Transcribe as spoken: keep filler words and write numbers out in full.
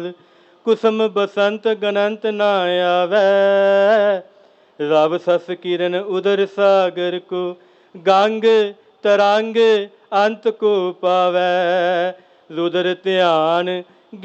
कुसुम बसंत गणंत न आवे। रव सस किरण उदर सागर को गंग तरंग अंत को पावै। रुदर ध्यान